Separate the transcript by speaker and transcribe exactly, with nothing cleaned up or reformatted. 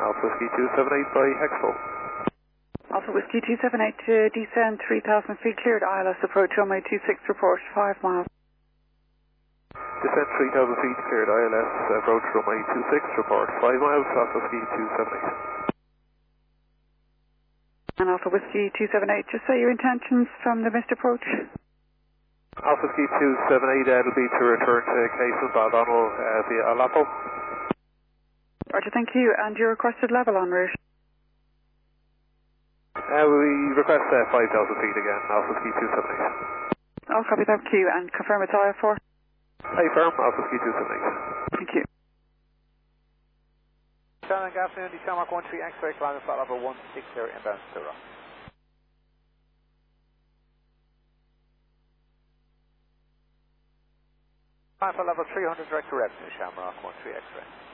Speaker 1: Alpha Whiskey two seven eight by Hexpo.
Speaker 2: Alpha Whiskey two seven eight to descend three thousand feet cleared I L S approach runway two six report five miles.
Speaker 1: Descend three thousand feet cleared I L S approach runway two six report five miles Alpha Whiskey two seven eight.
Speaker 2: And Alpha Whiskey two seven eight, just say your intentions from the missed approach.
Speaker 1: Alpha Whiskey two seven eight, uh, it'll be to return to Castle Baldonnel uh, via Alapo.
Speaker 2: Roger, thank you. And your requested level en route?
Speaker 1: Uh, we request uh, five thousand feet again, Alpha Whiskey two seven eight.
Speaker 2: I'll copy that queue and confirm it's I F four.
Speaker 1: Hi, firm, Alpha Whiskey two seven eight.
Speaker 2: Thank you.
Speaker 3: Good afternoon, Descend Mark one three X-ray, climate flight level one six zero inbound Sura. Climate flight level three hundred direct to revenue, Shamrock one three X-ray.